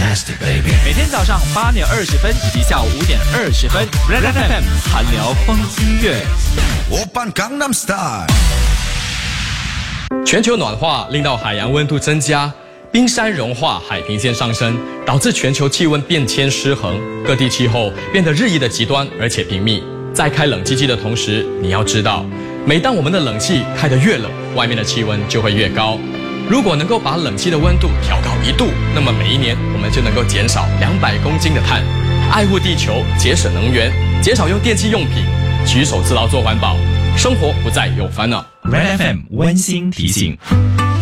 fantastic, baby. 每天早上8点20分以及下午5点20分 ，Red FM 韩聊风音乐。 오빤 강남 스타일. 全球暖化令到海洋温度增加，冰山融化，海平线上升，导致全球气温变迁失衡，各地气候变得日益的极端而且频密。在开冷气机的同时，你要知道，每当我们的冷气开得越冷，外面的气温就会越高。如果能够把冷气的温度调高1度，那么每一年我们就能够减少200公斤的碳。爱护地球，节省能源，减少用电器用品，举手之劳做环保，生活不再有烦恼。 Red FM 温馨提醒。